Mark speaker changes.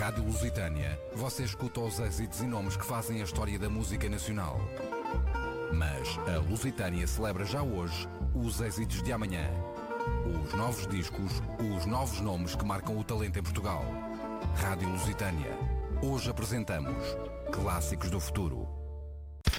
Speaker 1: Rádio Lusitânia, você escuta os êxitos e nomes que fazem a história da música nacional. Mas a Lusitânia celebra já hoje os êxitos de amanhã. Os novos discos, os novos nomes que marcam o talento em Portugal. Rádio Lusitânia. Hoje apresentamos Clássicos do Futuro.